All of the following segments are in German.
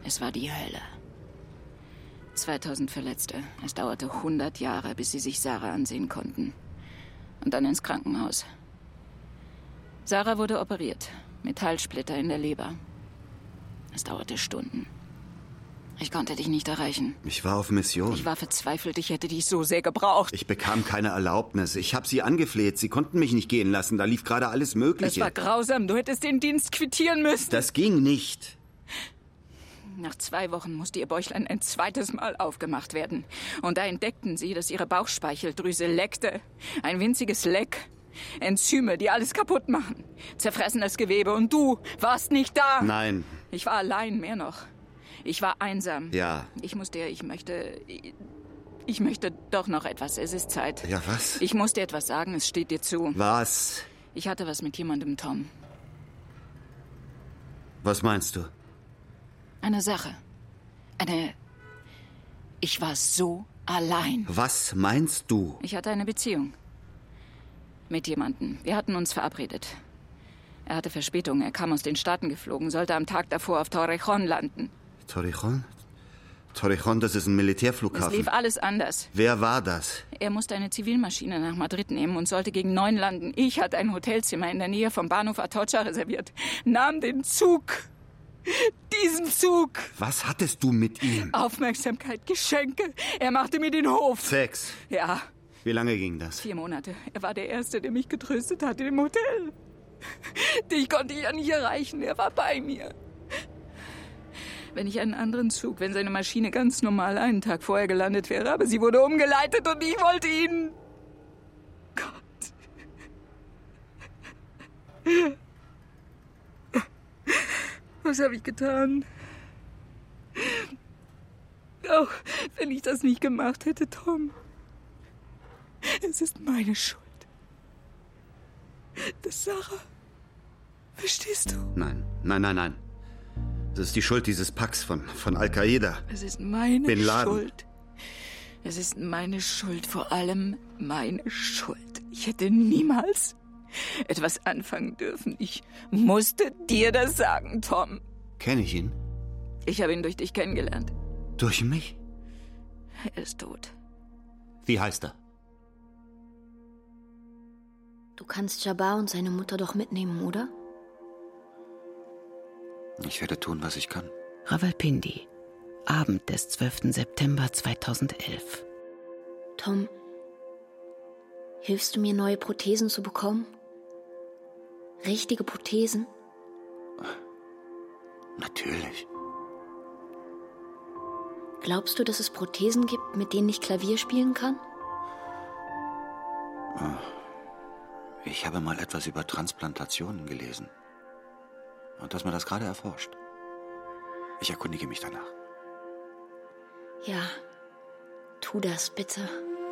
Es war die Hölle. 2000 Verletzte. Es dauerte 100 Jahre, bis sie sich Sarah ansehen konnten. Und dann ins Krankenhaus. Sarah wurde operiert. Metallsplitter in der Leber. Es dauerte Stunden. Ich konnte dich nicht erreichen. Ich war auf Mission. Ich war verzweifelt. Ich hätte dich so sehr gebraucht. Ich bekam keine Erlaubnis. Ich habe sie angefleht. Sie konnten mich nicht gehen lassen. Da lief gerade alles Mögliche. Das war grausam. Du hättest den Dienst quittieren müssen. Das ging nicht. Nach 2 Wochen musste ihr Bäuchlein ein zweites Mal aufgemacht werden. Und da entdeckten sie, dass ihre Bauchspeicheldrüse leckte. Ein winziges Leck. Enzyme, die alles kaputt machen. Zerfressen das Gewebe. Und du warst nicht da. Nein. Ich war allein, mehr noch. Ich war einsam. Ja. Ich möchte doch noch etwas. Es ist Zeit. Ja, was? Ich muss dir etwas sagen. Es steht dir zu. Was? Ich hatte was mit jemandem, Tom. Was meinst du? Eine Sache. Ich war so allein. Was meinst du? Ich hatte eine Beziehung. Mit jemandem. Wir hatten uns verabredet. Er hatte Verspätung. Er kam aus den Staaten geflogen, sollte am Tag davor auf Torrejón landen. Torrejón? Torrejón, das ist ein Militärflughafen. Es lief alles anders. Wer war das? Er musste eine Zivilmaschine nach Madrid nehmen und sollte gegen 9 landen. Ich hatte ein Hotelzimmer in der Nähe vom Bahnhof Atocha reserviert. Nahm den Zug. Diesen Zug. Was hattest du mit ihm? Aufmerksamkeit, Geschenke. Er machte mir den Hof. Sex? Ja. Wie lange ging das? 4 Monate. Er war der Erste, der mich getröstet hat in dem Hotel. Dich konnte ich ja nicht erreichen. Er war bei mir. Wenn ich einen anderen Zug, wenn seine Maschine ganz normal einen Tag vorher gelandet wäre, aber sie wurde umgeleitet und ich wollte ihn... Gott. Was habe ich getan? Auch wenn ich das nicht gemacht hätte, Tom. Es ist meine Schuld. Das Sarah. Verstehst du? Nein, nein, nein, nein. Das ist die Schuld dieses Packs von Al-Qaida. Es ist meine Bin Laden. Schuld. Es ist meine Schuld, vor allem meine Schuld. Ich hätte niemals etwas anfangen dürfen. Ich musste dir das sagen, Tom. Kenne ich ihn? Ich habe ihn durch dich kennengelernt. Durch mich? Er ist tot. Wie heißt er? Du kannst Jabbar und seine Mutter doch mitnehmen, oder? Ich werde tun, was ich kann. Rawalpindi. Abend des 12. September 2011. Tom, hilfst du mir, neue Prothesen zu bekommen? Richtige Prothesen? Natürlich. Glaubst du, dass es Prothesen gibt, mit denen ich Klavier spielen kann? Ich habe mal etwas über Transplantationen gelesen. Und dass man das gerade erforscht. Ich erkundige mich danach. Ja, tu das bitte.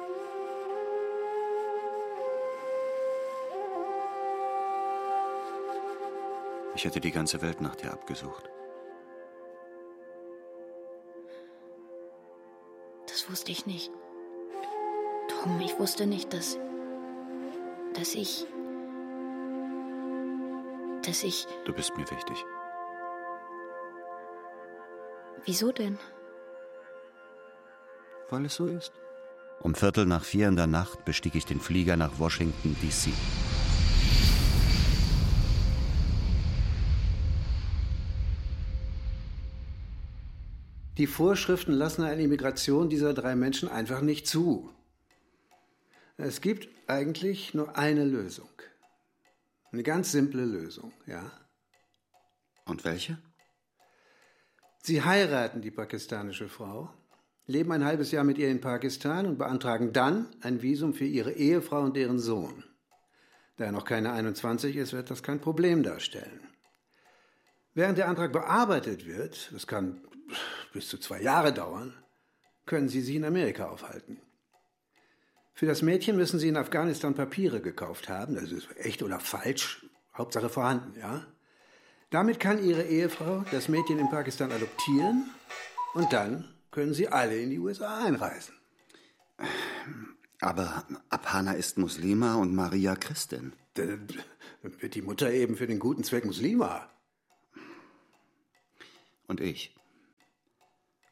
Ich hätte die ganze Welt nach dir abgesucht. Das wusste ich nicht. Tom, ich wusste nicht, dass ich... Du bist mir wichtig. Wieso denn? Weil es so ist. Um 3:45 in der Nacht bestieg ich den Flieger nach Washington, D.C. Die Vorschriften lassen eine Immigration dieser 3 Menschen einfach nicht zu. Es gibt eigentlich nur eine Lösung. Eine ganz simple Lösung, ja? Und welche? Sie heiraten die pakistanische Frau, leben ein halbes Jahr mit ihr in Pakistan und beantragen dann ein Visum für ihre Ehefrau und deren Sohn. Da er noch keine 21 ist, wird das kein Problem darstellen. Während der Antrag bearbeitet wird, das kann bis zu 2 Jahre dauern, können Sie sich in Amerika aufhalten. Für das Mädchen müssen Sie in Afghanistan Papiere gekauft haben, das ist echt oder falsch, Hauptsache vorhanden, ja? Damit kann Ihre Ehefrau das Mädchen in Pakistan adoptieren und dann können Sie alle in die USA einreisen. Aber Abhana ist Muslima und Maria Christin. Dann wird die Mutter eben für den guten Zweck Muslima. Und ich?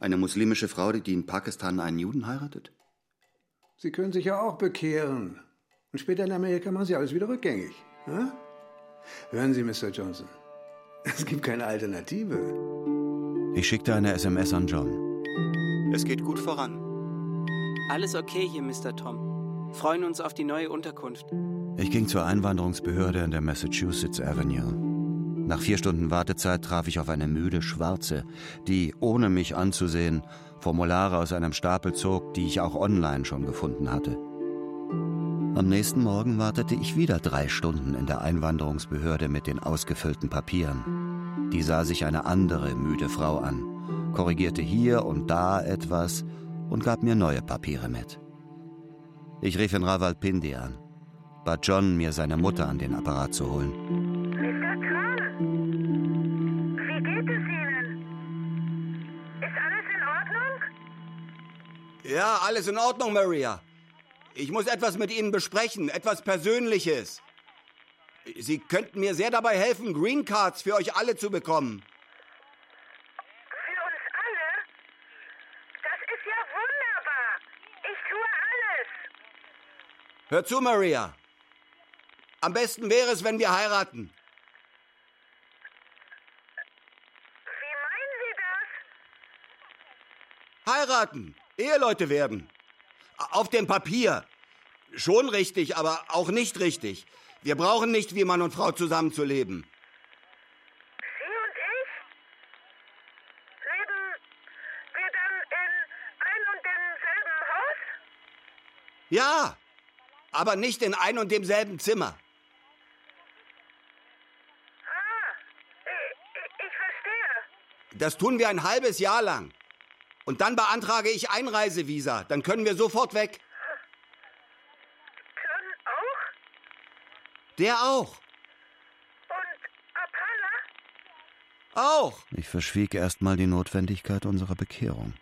Eine muslimische Frau, die in Pakistan einen Juden heiratet? Sie können sich ja auch bekehren. Und später in Amerika machen Sie alles wieder rückgängig. Ja? Hören Sie, Mr. Johnson, es gibt keine Alternative. Ich schickte eine SMS an John. Es geht gut voran. Alles okay hier, Mr. Tom. Freuen uns auf die neue Unterkunft. Ich ging zur Einwanderungsbehörde in der Massachusetts Avenue. Nach 4 Stunden Wartezeit traf ich auf eine müde Schwarze, die, ohne mich anzusehen, Formulare aus einem Stapel zog, die ich auch online schon gefunden hatte. Am nächsten Morgen wartete ich wieder 3 Stunden in der Einwanderungsbehörde mit den ausgefüllten Papieren. Die sah sich eine andere müde Frau an, korrigierte hier und da etwas und gab mir neue Papiere mit. Ich rief in Rawalpindi an, bat John, mir seine Mutter an den Apparat zu holen. Mr. Tom, wie geht es Ihnen? Ist alles in Ordnung? Ja, alles in Ordnung, Maria. Ich muss etwas mit Ihnen besprechen, etwas Persönliches. Sie könnten mir sehr dabei helfen, Green Cards für euch alle zu bekommen. Für uns alle? Das ist ja wunderbar. Ich tue alles. Hör zu, Maria. Am besten wäre es, wenn wir heiraten. Wie meinen Sie das? Heiraten, Eheleute werden. Auf dem Papier. Schon richtig, aber auch nicht richtig. Wir brauchen nicht, wie Mann und Frau zusammenzuleben. Sie und ich? Leben wir dann in ein und demselben Haus? Ja, aber nicht in ein und demselben Zimmer. Ich verstehe. Das tun wir ein halbes Jahr lang. Und dann beantrage ich Einreisevisa. Dann können wir sofort weg. John auch? Der auch. Und Apala? Auch. Ich verschwieg erstmal die Notwendigkeit unserer Bekehrung.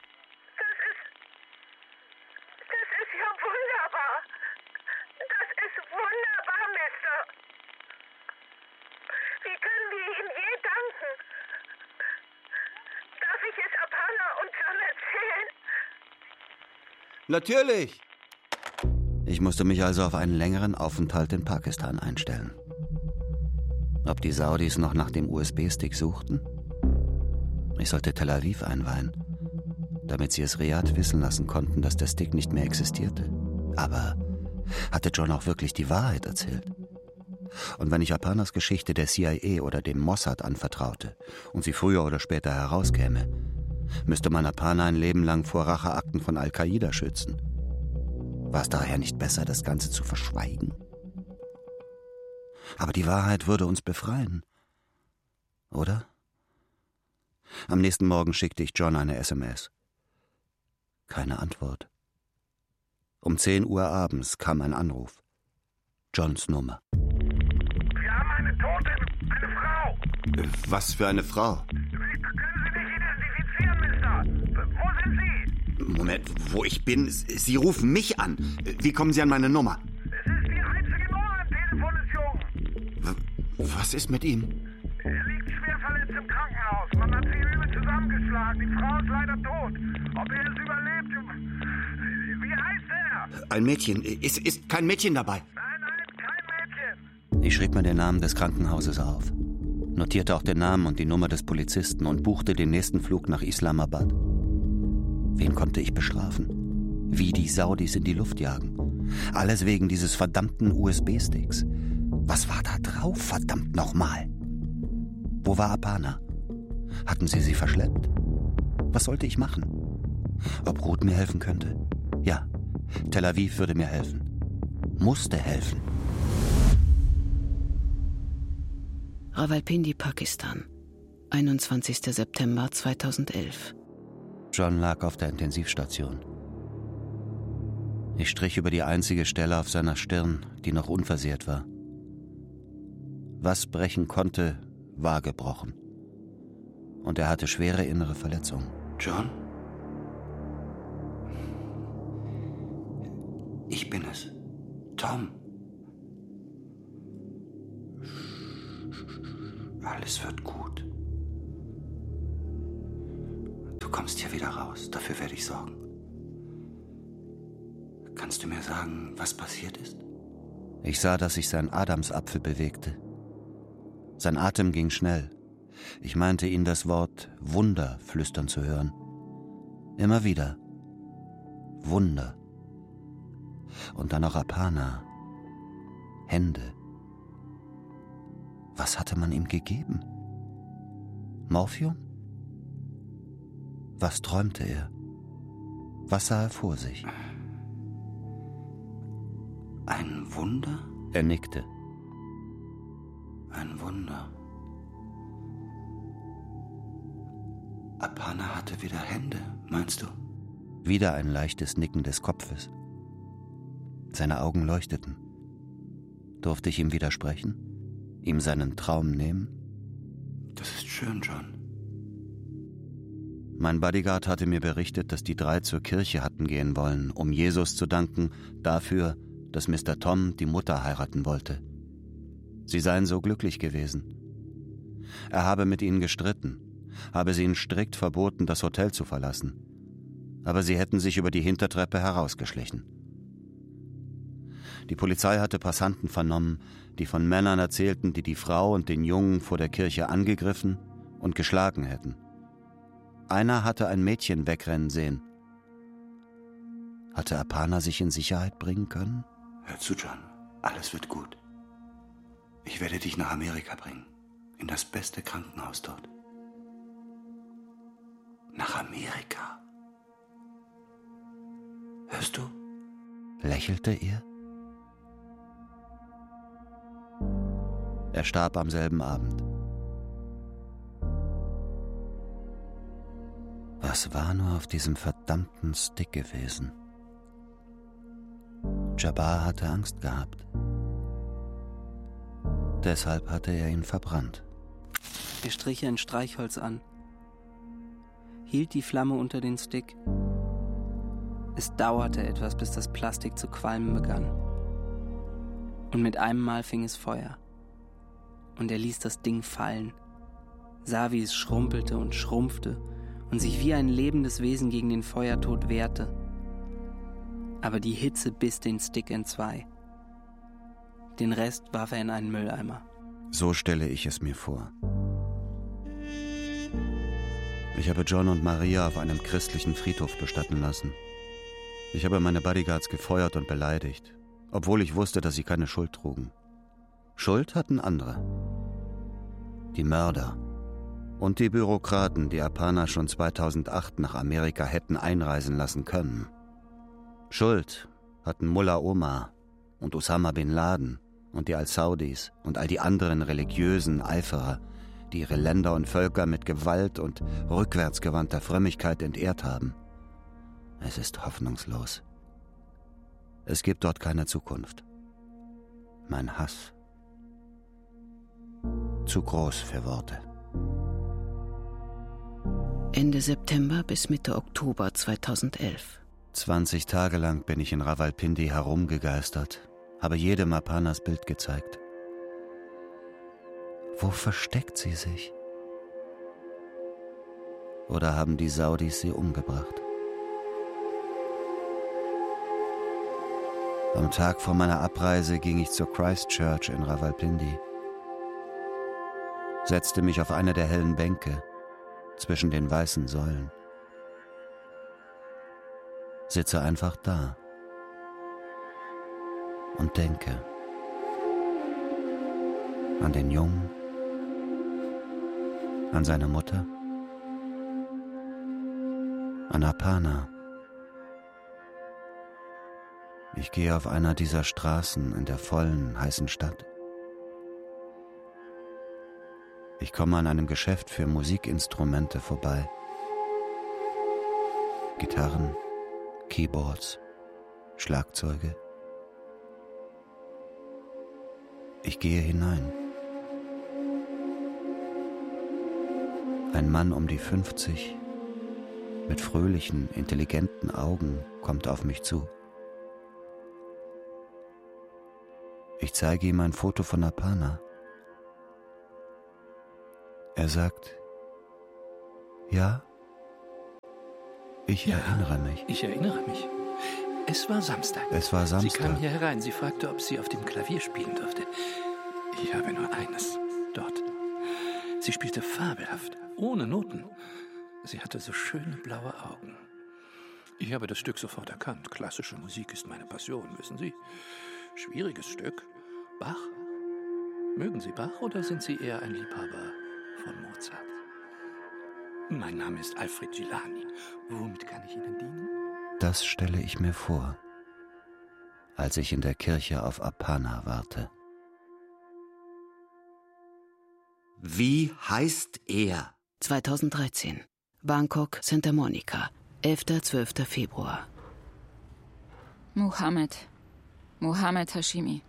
Das ist ja wunderbar. Das ist wunderbar, Mister. Wie können wir ihm je danken? Darf ich es Apala und John erzählen? Natürlich. Ich musste mich also auf einen längeren Aufenthalt in Pakistan einstellen. Ob die Saudis noch nach dem USB-Stick suchten? Ich sollte Tel Aviv einweihen, damit sie es Riyadh wissen lassen konnten, dass der Stick nicht mehr existierte. Aber hatte John auch wirklich die Wahrheit erzählt? Und wenn ich Aparnas Geschichte der CIA oder dem Mossad anvertraute und sie früher oder später herauskäme, müsste man Aparna ein Leben lang vor Racheakten von Al-Qaida schützen. War es daher nicht besser, das Ganze zu verschweigen? Aber die Wahrheit würde uns befreien. Oder? Am nächsten Morgen schickte ich John eine SMS. Keine Antwort. Um 10 Uhr abends kam ein Anruf. Johns Nummer. Wir haben eine Tote, eine Frau. Was für eine Frau? Können Sie mich identifizieren, Mister? Wo sind Sie? Moment, wo ich bin? Sie rufen mich an. Wie kommen Sie an meine Nummer? Es ist die einzige Nummer am Telefon des Jungen. Was ist mit ihm? Er liegt schwer verletzt im Krankenhaus. Man hat sie übel zusammengeschlagen. Die Frau ist leider tot. Ob er es überlebt? Wie heißt er? Ein Mädchen. Ist kein Mädchen dabei? Nein, kein Mädchen. Ich schrieb mir den Namen des Krankenhauses auf, notierte auch den Namen und die Nummer des Polizisten und buchte den nächsten Flug nach Islamabad. Wen konnte ich bestrafen? Wie die Saudis in die Luft jagen. Alles wegen dieses verdammten USB-Sticks. Was war da drauf, verdammt nochmal? Wo war Aparna? Hatten sie verschleppt? Was sollte ich machen? Ob Ruth mir helfen könnte? Ja, Tel Aviv würde mir helfen. Musste helfen. Rawalpindi, Pakistan, 21. September 2011. John lag auf der Intensivstation. Ich strich über die einzige Stelle auf seiner Stirn, die noch unversehrt war. Was brechen konnte, war gebrochen. Und er hatte schwere innere Verletzungen. John? Ich bin es. Tom. Alles wird gut. Du Du kommst hier wieder raus, dafür werde ich sorgen. Kannst du mir sagen, was passiert ist? Ich sah, dass sich sein Adamsapfel bewegte. Sein Atem ging schnell. Ich meinte, ihn das Wort Wunder flüstern zu hören. Immer wieder. Wunder. Und dann noch Aparna. Hände. Was hatte man ihm gegeben? Morphium? Was träumte er? Was sah er vor sich? Ein Wunder? Er nickte. Ein Wunder. Aparna hatte wieder Hände, meinst du? Wieder ein leichtes Nicken des Kopfes. Seine Augen leuchteten. Durfte ich ihm widersprechen? Ihm seinen Traum nehmen? Das ist schön, John. Mein Bodyguard hatte mir berichtet, dass die 3 zur Kirche hatten gehen wollen, um Jesus zu danken dafür, dass Mr. Tom die Mutter heiraten wollte. Sie seien so glücklich gewesen. Er habe mit ihnen gestritten, habe sie ihnen strikt verboten, das Hotel zu verlassen. Aber sie hätten sich über die Hintertreppe herausgeschlichen. Die Polizei hatte Passanten vernommen, die von Männern erzählten, die die Frau und den Jungen vor der Kirche angegriffen und geschlagen hätten. Einer hatte ein Mädchen wegrennen sehen. Hatte Aparna sich in Sicherheit bringen können? Hör zu, John. Alles wird gut. Ich werde dich nach Amerika bringen. In das beste Krankenhaus dort. Nach Amerika? Hörst du? Lächelte er? Er starb am selben Abend. Was war nur auf diesem verdammten Stick gewesen? Jabbar hatte Angst gehabt. Deshalb hatte er ihn verbrannt. Er strich ein Streichholz an, hielt die Flamme unter den Stick. Es dauerte etwas, bis das Plastik zu qualmen begann. Und mit einem Mal fing es Feuer. Und er ließ das Ding fallen, sah, wie es schrumpelte und schrumpfte und sich wie ein lebendes Wesen gegen den Feuertod wehrte. Aber die Hitze biss den Stick entzwei. Den Rest warf er in einen Mülleimer. So stelle ich es mir vor. Ich habe John und Maria auf einem christlichen Friedhof bestatten lassen. Ich habe meine Bodyguards gefeuert und beleidigt, obwohl ich wusste, dass sie keine Schuld trugen. Schuld hatten andere. Die Mörder und die Bürokraten, die Aparna schon 2008 nach Amerika hätten einreisen lassen können. Schuld hatten Mullah Omar und Osama bin Laden und die Al-Saudis und all die anderen religiösen Eiferer, die ihre Länder und Völker mit Gewalt und rückwärtsgewandter Frömmigkeit entehrt haben. Es ist hoffnungslos. Es gibt dort keine Zukunft. Mein Hass. Zu groß für Worte. Ende September bis Mitte Oktober 2011. 20 Tage lang bin ich in Rawalpindi herumgegeistert, habe jedem Aparnas Bild gezeigt. Wo versteckt sie sich? Oder haben die Saudis sie umgebracht? Am Tag vor meiner Abreise ging ich zur Christchurch in Rawalpindi, setzte mich auf eine der hellen Bänke zwischen den weißen Säulen. Sitze einfach da und denke an den Jungen, an seine Mutter, an Aparna. Ich gehe auf einer dieser Straßen in der vollen, heißen Stadt. Ich komme an einem Geschäft für Musikinstrumente vorbei. Gitarren, Keyboards, Schlagzeuge. Ich gehe hinein. Ein Mann um die 50, mit fröhlichen, intelligenten Augen, kommt auf mich zu. Ich zeige ihm ein Foto von Aparna. Er sagt, ja, Ich erinnere mich. Ich erinnere mich. Es war Samstag. Sie kam hier herein. Sie fragte, ob sie auf dem Klavier spielen dürfte. Ich habe nur eines dort. Sie spielte fabelhaft, ohne Noten. Sie hatte so schöne blaue Augen. Ich habe das Stück sofort erkannt. Klassische Musik ist meine Passion, wissen Sie. Schwieriges Stück. Bach? Mögen Sie Bach oder sind Sie eher ein Liebhaber von Mozart? Mein Name ist Alfred Gilani. Womit kann ich Ihnen dienen? Das stelle ich mir vor, als ich in der Kirche auf Apana warte. Wie heißt er? 2013. Bangkok, Santa Monica. 11.12. Februar. Mohammed Hashimi.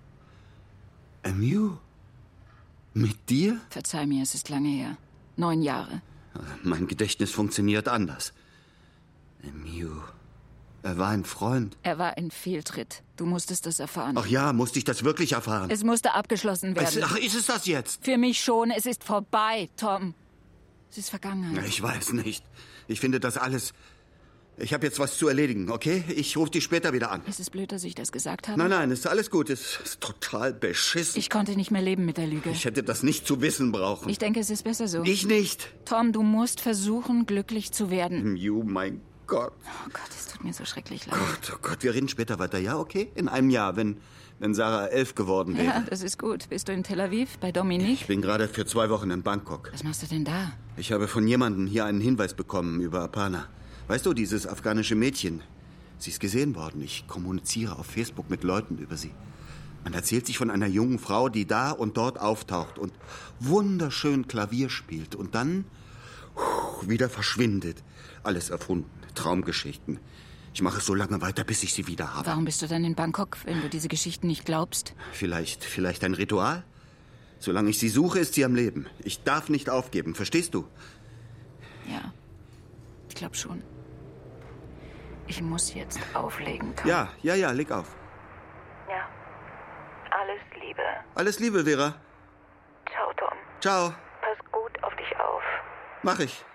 Amiu? Mit dir? Verzeih mir, es ist lange her. 9 Jahre. Mein Gedächtnis funktioniert anders. Amiu. Er war ein Freund. Er war ein Fehltritt. Du musstest das erfahren. Ach ja, musste ich das wirklich erfahren? Es musste abgeschlossen werden. Ach, ist es das jetzt? Für mich schon. Es ist vorbei, Tom. Es ist Vergangenheit. Ich weiß nicht. Ich finde das alles... Ich habe jetzt was zu erledigen, okay? Ich rufe dich später wieder an. Es ist blöd, dass ich das gesagt habe. Nein, ist alles gut. Es ist total beschissen. Ich konnte nicht mehr leben mit der Lüge. Ich hätte das nicht zu wissen brauchen. Ich denke, es ist besser so. Ich nicht. Tom, du musst versuchen, glücklich zu werden. Mein Gott. Oh Gott, es tut mir so schrecklich leid. Oh Gott, wir reden später weiter, ja, okay? In einem Jahr, wenn Sarah 11 geworden wäre. Ja, das ist gut. Bist du in Tel Aviv, bei Dominique? Ich bin gerade für 2 Wochen in Bangkok. Was machst du denn da? Ich habe von jemandem hier einen Hinweis bekommen über Apana. Weißt du, dieses afghanische Mädchen. Sie ist gesehen worden. Ich kommuniziere auf Facebook mit Leuten über sie. Man erzählt sich von einer jungen Frau, die da und dort auftaucht und wunderschön Klavier spielt und dann wieder verschwindet. Alles erfunden. Traumgeschichten. Ich mache es so lange weiter, bis ich sie wieder habe. Warum bist du dann in Bangkok, wenn du diese Geschichten nicht glaubst? Vielleicht ein Ritual? Solange ich sie suche, ist sie am Leben. Ich darf nicht aufgeben, verstehst du? Ja, ich glaube schon. Ich muss jetzt auflegen, Tom. Ja, leg auf. Ja, alles Liebe. Alles Liebe, Vera. Ciao, Tom. Ciao. Pass gut auf dich auf. Mach ich.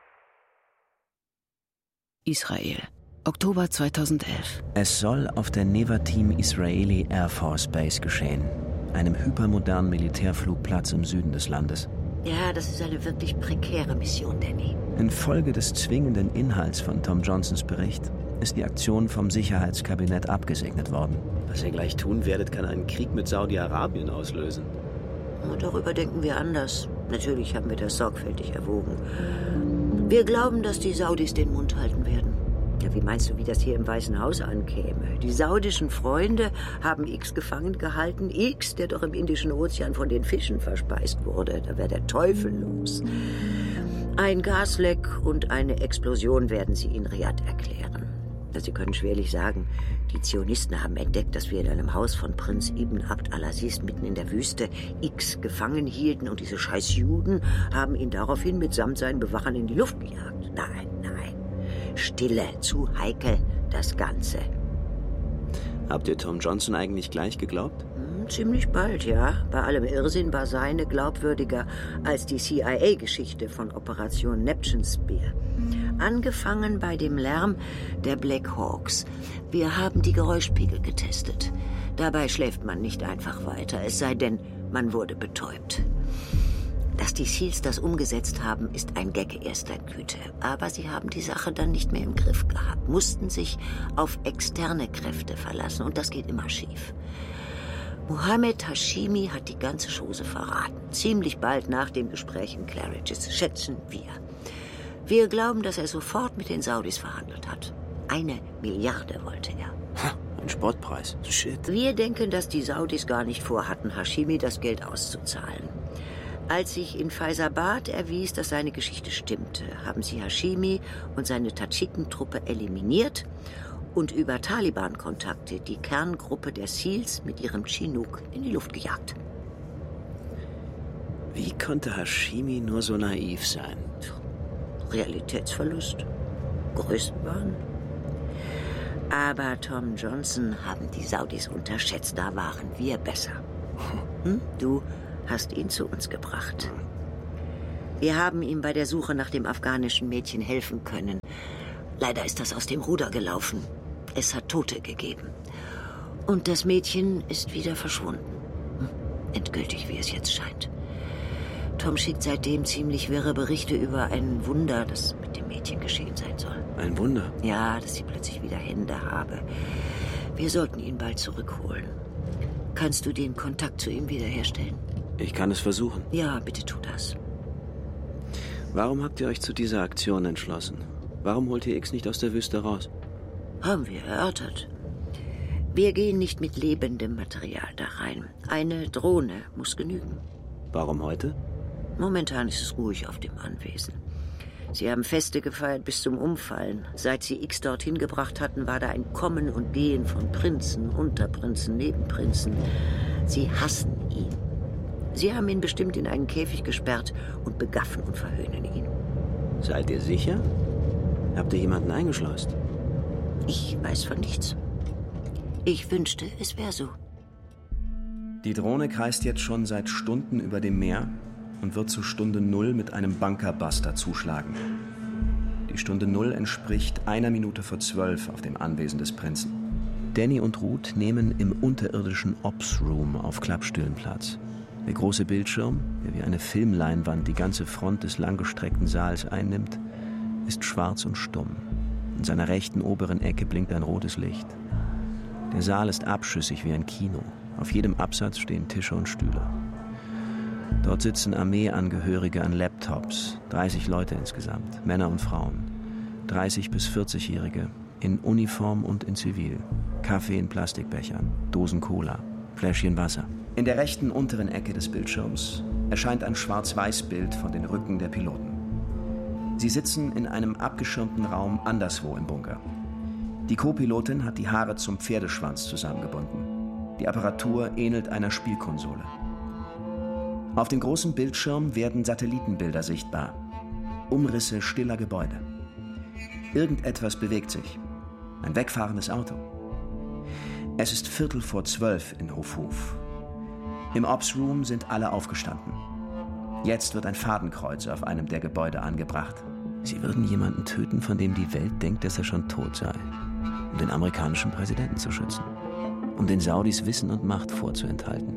Israel. Oktober 2011. Es soll auf der Nevatim Israeli Air Force Base geschehen, einem hypermodernen Militärflugplatz im Süden des Landes. Ja, das ist eine wirklich prekäre Mission, Danny. Infolge des zwingenden Inhalts von Tom Johnsons Bericht ist die Aktion vom Sicherheitskabinett abgesegnet worden. Was ihr gleich tun werdet, kann einen Krieg mit Saudi-Arabien auslösen. Und darüber denken wir anders. Natürlich haben wir das sorgfältig erwogen. Wir glauben, dass die Saudis den Mund halten werden. Ja, wie meinst du, wie das hier im Weißen Haus ankäme? Die saudischen Freunde haben X gefangen gehalten. X, der doch im Indischen Ozean von den Fischen verspeist wurde. Da wäre der Teufel los. Ein Gasleck und eine Explosion werden sie in Riad erklären. Sie können schwerlich sagen, die Zionisten haben entdeckt, dass wir in einem Haus von Prinz Ibn Abd al-Aziz mitten in der Wüste X gefangen hielten und diese scheiß Juden haben ihn daraufhin mitsamt seinen Bewachern in die Luft gejagt. Nein. Stille, zu heikel, das Ganze. Habt ihr Tom Johnson eigentlich gleich geglaubt? Ziemlich bald, ja. Bei allem Irrsinn war seine glaubwürdiger als die CIA-Geschichte von Operation Neptune Spear. Angefangen bei dem Lärm der Black Hawks. Wir haben die Geräuschpegel getestet. Dabei schläft man nicht einfach weiter, es sei denn, man wurde betäubt. Dass die SEALs das umgesetzt haben, ist ein Gag erster Güte. Aber sie haben die Sache dann nicht mehr im Griff gehabt, mussten sich auf externe Kräfte verlassen und das geht immer schief. Mohammed Hashimi hat die ganze Chose verraten. Ziemlich bald nach dem Gespräch in Claridge's, schätzen wir. Wir glauben, dass er sofort mit den Saudis verhandelt hat. 1 Milliarde wollte er. Ein Spottpreis. Shit. Wir denken, dass die Saudis gar nicht vorhatten, Hashimi das Geld auszuzahlen. Als sich in Faisabad erwies, dass seine Geschichte stimmte, haben sie Hashimi und seine Tadschikentruppe eliminiert und über Taliban-Kontakte die Kerngruppe der SEALs mit ihrem Chinook in die Luft gejagt. Wie konnte Hashimi nur so naiv sein? Realitätsverlust. Größenwahn. Aber Tom Johnson haben die Saudis unterschätzt. Da waren wir besser. Du hast ihn zu uns gebracht. Wir haben ihm bei der Suche nach dem afghanischen Mädchen helfen können. Leider ist das aus dem Ruder gelaufen. Es hat Tote gegeben. Und das Mädchen ist wieder verschwunden. Endgültig, wie es jetzt scheint. Tom schickt seitdem ziemlich wirre Berichte über ein Wunder, das mit dem Mädchen geschehen sein soll. Ein Wunder? Ja, dass sie plötzlich wieder Hände habe. Wir sollten ihn bald zurückholen. Kannst du den Kontakt zu ihm wiederherstellen? Ich kann es versuchen. Ja, bitte tu das. Warum habt ihr euch zu dieser Aktion entschlossen? Warum holt ihr X nicht aus der Wüste raus? Haben wir erörtert. Wir gehen nicht mit lebendem Material da rein. Eine Drohne muss genügen. Warum heute? Momentan ist es ruhig auf dem Anwesen. Sie haben Feste gefeiert bis zum Umfallen. Seit sie X dorthin gebracht hatten, war da ein Kommen und Gehen von Prinzen, Unterprinzen, Nebenprinzen. Sie hassen ihn. Sie haben ihn bestimmt in einen Käfig gesperrt und begaffen und verhöhnen ihn. Seid ihr sicher? Habt ihr jemanden eingeschleust? Ich weiß von nichts. Ich wünschte, es wäre so. Die Drohne kreist jetzt schon seit Stunden über dem Meer und wird zu Stunde 0 mit einem Bunkerbuster zuschlagen. Die Stunde 0 entspricht 1 Minute vor 12 auf dem Anwesen des Prinzen. Danny und Ruth nehmen im unterirdischen Ops Room auf Klappstühlen Platz. Der große Bildschirm, der wie eine Filmleinwand die ganze Front des langgestreckten Saals einnimmt, ist schwarz und stumm. In seiner rechten oberen Ecke blinkt ein rotes Licht. Der Saal ist abschüssig wie ein Kino. Auf jedem Absatz stehen Tische und Stühle. Dort sitzen Armeeangehörige an Laptops, 30 Leute insgesamt, Männer und Frauen, 30- bis 40-Jährige, in Uniform und in Zivil, Kaffee in Plastikbechern, Dosen Cola, Fläschchen Wasser. In der rechten unteren Ecke des Bildschirms erscheint ein Schwarz-Weiß-Bild von den Rücken der Piloten. Sie sitzen in einem abgeschirmten Raum anderswo im Bunker. Die Co-Pilotin hat die Haare zum Pferdeschwanz zusammengebunden. Die Apparatur ähnelt einer Spielkonsole. Auf dem großen Bildschirm werden Satellitenbilder sichtbar. Umrisse stiller Gebäude. Irgendetwas bewegt sich. Ein wegfahrendes Auto. Es ist 11:45 in Hufhuf. Im Ops-Room sind alle aufgestanden. Jetzt wird ein Fadenkreuz auf einem der Gebäude angebracht. Sie würden jemanden töten, von dem die Welt denkt, dass er schon tot sei. Um den amerikanischen Präsidenten zu schützen. Um den Saudis Wissen und Macht vorzuenthalten.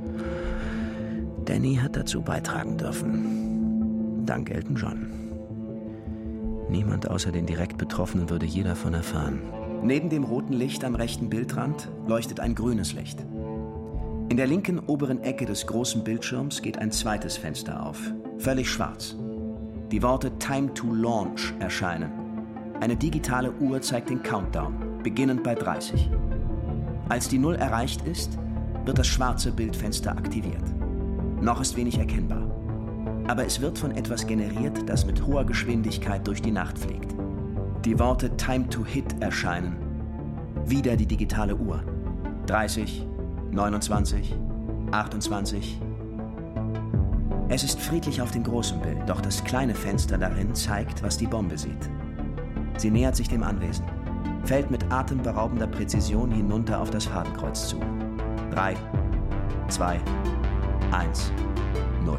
Danny hat dazu beitragen dürfen. Dank Elton John. Niemand außer den direkt Betroffenen würde je davon erfahren. Neben dem roten Licht am rechten Bildrand leuchtet ein grünes Licht. In der linken oberen Ecke des großen Bildschirms geht ein zweites Fenster auf. Völlig schwarz. Die Worte Time to Launch erscheinen. Eine digitale Uhr zeigt den Countdown, beginnend bei 30. Als die 0 erreicht ist, wird das schwarze Bildfenster aktiviert. Noch ist wenig erkennbar. Aber es wird von etwas generiert, das mit hoher Geschwindigkeit durch die Nacht fliegt. Die Worte Time to Hit erscheinen. Wieder die digitale Uhr. 30, 29, 28. Es ist friedlich auf dem großen Bild, doch das kleine Fenster darin zeigt, was die Bombe sieht. Sie nähert sich dem Anwesen, fällt mit atemberaubender Präzision hinunter auf das Fadenkreuz zu. 3, 2, 1, 0.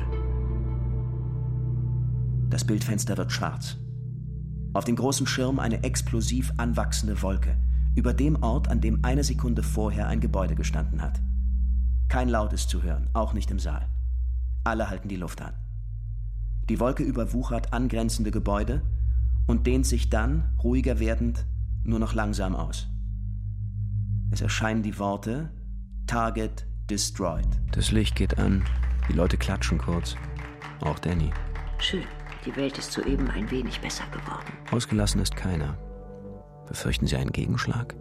Das Bildfenster wird schwarz. Auf dem großen Schirm eine explosiv anwachsende Wolke, über dem Ort, an dem 1 Sekunde vorher ein Gebäude gestanden hat. Kein Laut ist zu hören, auch nicht im Saal. Alle halten die Luft an. Die Wolke überwuchert angrenzende Gebäude und dehnt sich dann, ruhiger werdend, nur noch langsam aus. Es erscheinen die Worte Target destroyed. Das Licht geht an, die Leute klatschen kurz. Auch Danny. Schön, die Welt ist soeben ein wenig besser geworden. Ausgelassen ist keiner. Befürchten Sie einen Gegenschlag?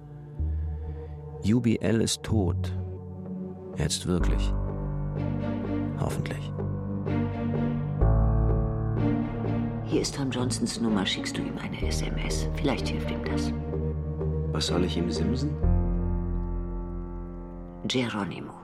UBL ist tot. Jetzt wirklich. Hoffentlich. Hier ist Tom Johnsons Nummer. Schickst du ihm eine SMS? Vielleicht hilft ihm das. Was soll ich ihm simsen? Geronimo.